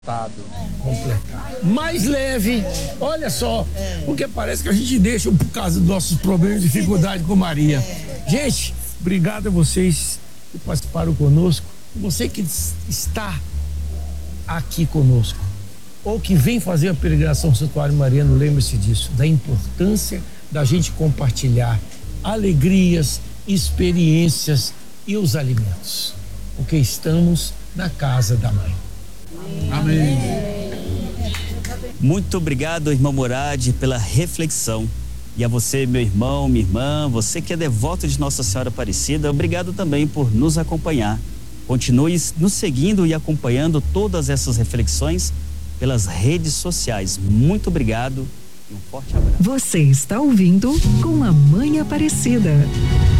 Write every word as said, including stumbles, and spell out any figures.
completado. Mais leve, olha só, porque parece que a gente deixa por causa dos nossos problemas e dificuldade com Maria. Gente, obrigado a vocês que participaram conosco. Você que está aqui conosco, ou que vem fazer a peregrinação ao Santuário Mariano, lembre-se disso, da importância da gente compartilhar alegrias, experiências e os alimentos, porque estamos na casa da Mãe. Amém. Muito obrigado, irmão Morad, pela reflexão. E a você, meu irmão, minha irmã, você que é devoto de Nossa Senhora Aparecida, obrigado também por nos acompanhar. Continue nos seguindo e acompanhando todas essas reflexões pelas redes sociais. Muito obrigado e um forte abraço. Você está ouvindo Com a Mãe Aparecida.